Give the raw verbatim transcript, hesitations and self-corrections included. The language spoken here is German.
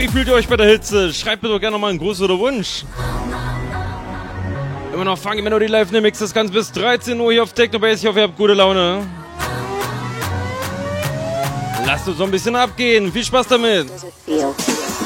wie fühlt ihr euch bei der Hitze? Schreibt mir doch gerne mal einen Gruß oder Wunsch. Immer noch Funky Melody Live Mix, das Ganze bis dreizehn Uhr hier auf Technobase. Ich hoffe, ihr habt gute Laune. Lasst uns so ein bisschen abgehen. Viel Spaß damit.